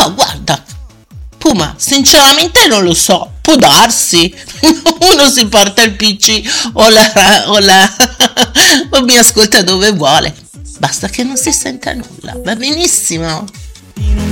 guarda, Puma, sinceramente non lo so, può darsi. Uno si porta il PC o mi ascolta dove vuole. Basta che non si senta nulla, va benissimo.